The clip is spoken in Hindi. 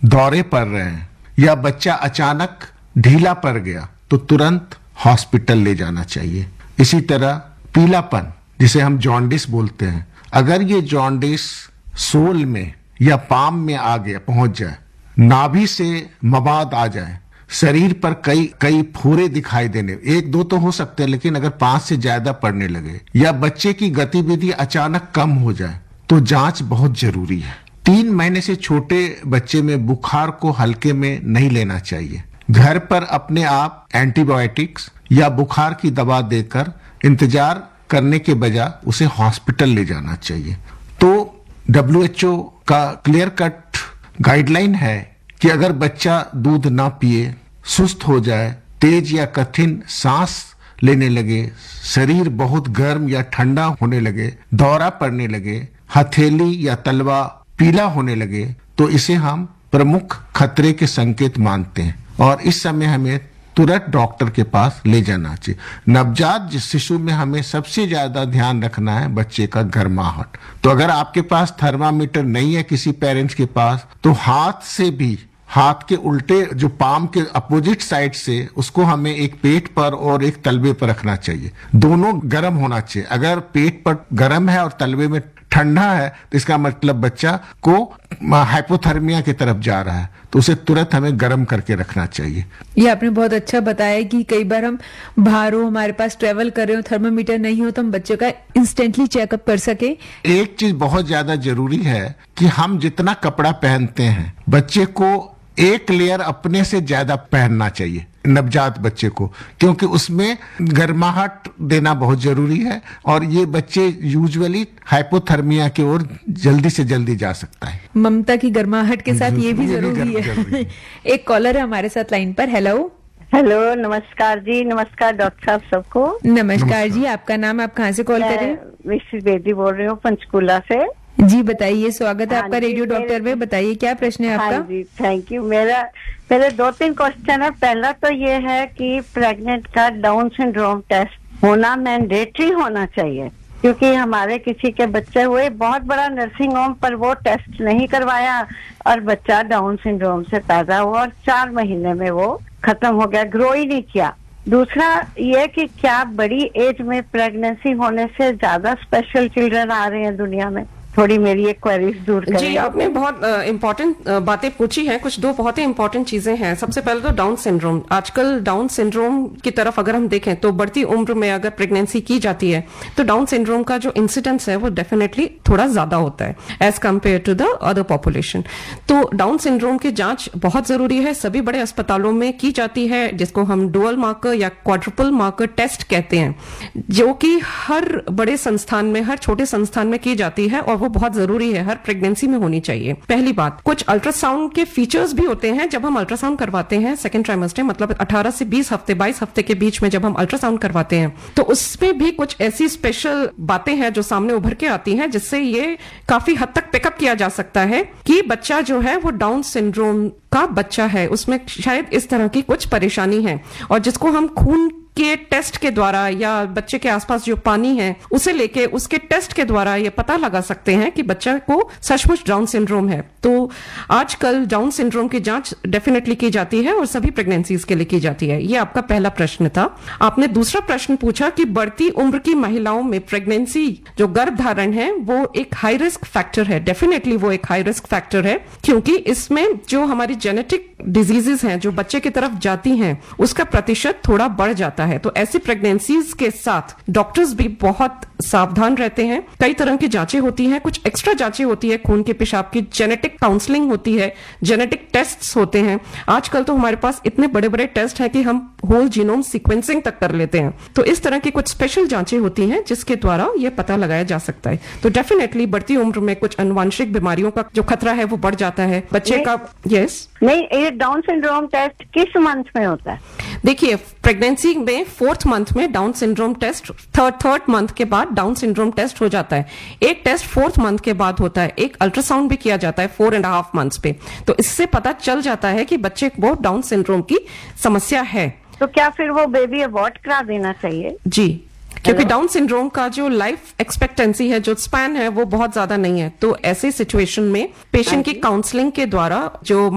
दौरे पड़ रहे हैं या बच्चा अचानक ढीला पड़ गया तो तुरंत हॉस्पिटल ले जाना चाहिए। इसी तरह पीलापन, जिसे हम जॉन्डिस बोलते हैं, अगर ये जॉन्डिस सोल में या पाम में आ गया, पहुंच जाए, नाभि से मवाद आ जाए, शरीर पर कई फुरे दिखाई देने, एक दो तो हो सकते हैं, लेकिन अगर 5 से ज्यादा पड़ने लगे या बच्चे की गतिविधि अचानक कम हो जाए तो जांच बहुत जरूरी है। 3 महीने से छोटे बच्चे में बुखार को हल्के में नहीं लेना चाहिए। घर पर अपने आप एंटीबायोटिक्स या बुखार की दवा देकर इंतजार करने के बजाय उसे हॉस्पिटल ले जाना चाहिए। तो WHO का क्लियर कट गाइडलाइन है कि अगर बच्चा दूध ना पिए, सुस्त हो जाए, तेज या कठिन सांस लेने लगे, शरीर बहुत गर्म या ठंडा होने लगे, दौरा पड़ने लगे, हथेली या तलवा पीला होने लगे, तो इसे हम प्रमुख खतरे के संकेत मानते हैं और इस समय हमें तुरंत डॉक्टर के पास ले जाना चाहिए। नवजात शिशु में हमें सबसे ज्यादा ध्यान रखना है बच्चे का गर्माहट। तो अगर आपके पास थर्मामीटर नहीं है किसी पेरेंट्स के पास, तो हाथ से भी, हाथ के उल्टे जो पाम के अपोजिट साइड से, उसको हमें एक पेट पर और एक तलवे पर रखना चाहिए। दोनों गर्म होना चाहिए। अगर पेट पर गर्म है और तलवे में ठंडा है तो इसका मतलब बच्चा को हाइपोथर्मिया की तरफ जा रहा है, तो उसे तुरंत हमें गर्म करके रखना चाहिए। ये आपने बहुत अच्छा बताया कि कई बार हम बाहर हो, हमारे पास ट्रेवल कर रहे हो, थर्मामीटर नहीं हो, तो हम बच्चे का इंस्टेंटली चेकअप कर सके। एक चीज बहुत ज्यादा जरूरी है कि हम जितना कपड़ा पहनते हैं, बच्चे को एक लेयर अपने से ज्यादा पहनना चाहिए, नवजात बच्चे को, क्योंकि उसमें गर्माहट देना बहुत जरूरी है और ये बच्चे यूजुअली हाइपोथर्मिया की ओर जल्दी से जल्दी जा सकता है। ममता की गर्माहट के साथ ये भी जरूरी है। एक कॉलर है हमारे साथ लाइन पर। हेलो हेलो, नमस्कार जी। नमस्कार डॉक्टर साहब सबको। नमस्कार जी, आपका नाम, आप कहाँ से कॉल कर रहे हैं? मिसेस बेदी बोल रही हूँ, पंचकूला से। जी बताइए, स्वागत है आपका रेडियो डॉक्टर में। बताइए क्या प्रश्न है आपका? हाँ जी, थैंक यू। मेरे 2-3 क्वेश्चन है। पहला तो ये है कि प्रेग्नेंट का डाउन सिंड्रोम टेस्ट होना मैंडेटरी होना चाहिए, क्योंकि हमारे किसी के बच्चे हुए, बहुत बड़ा नर्सिंग होम, पर वो टेस्ट नहीं करवाया और बच्चा डाउन सिंड्रोम से पैदा हुआ और 4 महीने में वो खत्म हो गया, ग्रो ही नहीं किया। दूसरा ये कि क्या बड़ी एज में प्रेगनेंसी होने से ज्यादा स्पेशल चिल्ड्रन आ रहे हैं दुनिया में? थोड़ी मेरी एक क्वेरीज दूर करें। जी, आपने बहुत इम्पोर्टेंट बातें पूछी हैं। कुछ 2 बहुत ही इम्पोर्टेंट चीजें हैं। सबसे पहले तो डाउन सिंड्रोम। आजकल डाउन सिंड्रोम की तरफ अगर हम देखें तो बढ़ती उम्र में अगर प्रेगनेंसी की जाती है तो डाउन सिंड्रोम का जो इंसिडेंस है वो डेफिनेटली थोड़ा ज्यादा होता है as compare to the other population. तो डाउन सिंड्रोम की जांच बहुत जरूरी है, सभी बड़े अस्पतालों में की जाती है, जिसको हम डुअल मार्कर या क्वाड्रुपल मार्कर टेस्ट कहते हैं, जो कि हर बड़े संस्थान में, हर छोटे संस्थान में की जाती है और वो बहुत जरूरी है, हर प्रेगनेंसी में होनी चाहिए। पहली बात, कुछ अल्ट्रासाउंड के फीचर्स भी होते हैं जब हम अल्ट्रासाउंड करवाते हैं सेकंड ट्राइमेस्टर, मतलब 18 से 20 हफ्ते, 22 हफ्ते के बीच में जब हम अल्ट्रासाउंड करवाते हैं, तो उसमें भी कुछ ऐसी स्पेशल बातें हैं जो सामने उभर के आती हैं, जिससे ये काफी हद तक पिकअप किया जा सकता है कि बच्चा जो है वो डाउन सिंड्रोम का बच्चा है, उसमें शायद इस तरह की कुछ परेशानी है, और जिसको हम खून के टेस्ट के द्वारा या बच्चे के आसपास जो पानी है उसे लेके उसके टेस्ट के द्वारा ये पता लगा सकते हैं कि बच्चा को सचमुच डाउन सिंड्रोम है। तो आजकल डाउन सिंड्रोम की जांच डेफिनेटली की जाती है और सभी प्रेगनेंसीज के लिए की जाती है। ये आपका पहला प्रश्न था। आपने दूसरा प्रश्न पूछा कि बढ़ती उम्र की महिलाओं में प्रेगनेंसी, जो गर्भधारण है, वो एक हाई रिस्क फैक्टर है। डेफिनेटली वो एक हाई रिस्क फैक्टर है, क्योंकि इसमें जो हमारी जेनेटिक डिजीजेस हैं जो बच्चे की तरफ जाती हैं उसका प्रतिशत थोड़ा बढ़ जाता है। तो ऐसी प्रेगनेंसीज के साथ डॉक्टर्स भी बहुत सावधान रहते हैं। कई तरह की जांचें होती हैं, कुछ एक्स्ट्रा जांचें होती है, खून के पेशाब की, जेनेटिक काउंसलिंग होती है, जेनेटिक टेस्ट्स होते हैं। आजकल तो हमारे पास इतने बड़े बड़े टेस्ट हैं कि हम होल जीनोम सीक्वेंसिंग तक कर लेते हैं। तो इस तरह की कुछ स्पेशल जांचें होती हैं जिसके द्वारा ये पता लगाया जा सकता है। तो डेफिनेटली बढ़ती उम्र में कुछ अनुवांशिक बीमारियों का जो खतरा है वो बढ़ जाता है बच्चे का। यस, नहीं, ये डाउन सिंड्रोम टेस्ट किस मंथ में होता है? देखिए, प्रेगनेंसी में 4th मंथ में down syndrome test, third month के बाद डाउन सिंड्रोम टेस्ट हो जाता है। एक टेस्ट 4th मंथ के बाद होता है, एक अल्ट्रासाउंड भी किया जाता है 4.5 मंथ्स पे। तो इससे पता चल जाता है कि बच्चे को डाउन सिंड्रोम की समस्या है। तो क्या फिर वो बेबी अबॉर्ट करा देना चाहिए? जी, क्योंकि डाउन सिंड्रोम का जो लाइफ एक्सपेक्टेंसी है, जो स्पैन है, वो बहुत ज्यादा नहीं है। तो ऐसे सिचुएशन में पेशेंट की काउंसलिंग के द्वारा जो